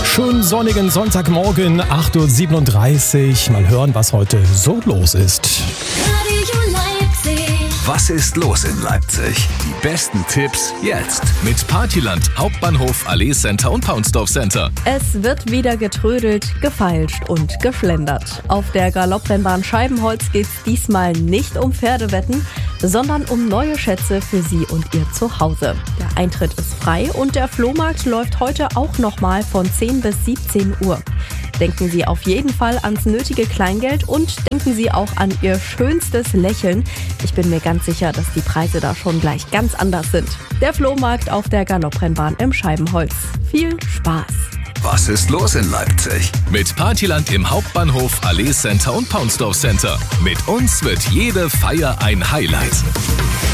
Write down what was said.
Schönen sonnigen Sonntagmorgen, 8.37 Uhr. Mal hören, was heute so los ist. Radio Leipzig. Was ist los in Leipzig? Die besten Tipps jetzt. Mit Partyland, Hauptbahnhof, Allee Center und Paunsdorf Center. Es wird wieder getrödelt, gefeilscht und geschlendert. Auf der Galopprennbahn Scheibenholz geht es diesmal nicht um Pferdewetten, sondern um neue Schätze für Sie und Ihr Zuhause. Der Eintritt ist frei und der Flohmarkt läuft heute auch nochmal von 10 bis 17 Uhr. Denken Sie auf jeden Fall ans nötige Kleingeld und denken Sie auch an Ihr schönstes Lächeln. Ich bin mir ganz sicher, dass die Preise da schon gleich ganz anders sind. Der Flohmarkt auf der Galopprennbahn im Scheibenholz. Viel Spaß! Was ist los in Leipzig? Mit Partyland im Hauptbahnhof, Allee Center und Paunsdorf Center. Mit uns wird jede Feier ein Highlight.